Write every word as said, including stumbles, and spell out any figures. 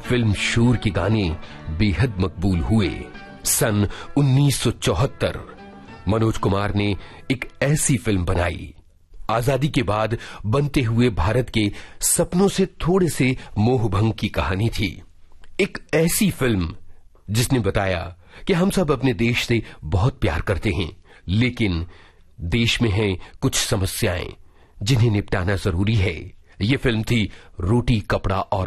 Film शूर के गाने बेहद मकबूल हुए। सन उन्नीस सौ चौहत्तर मनोज कुमार ने एक ऐसी फिल्म बनाई, आजादी के बाद बनते हुए भारत के सपनों से थोड़े से मोहभंग की कहानी थी। एक ऐसी फिल्म जिसने बताया कि हम सब अपने देश से बहुत प्यार करते हैं, लेकिन देश में हैं कुछ समस्याएं जिन्हें निपटाना जरूरी है। ये फिल्म थी रोटी कपड़ा और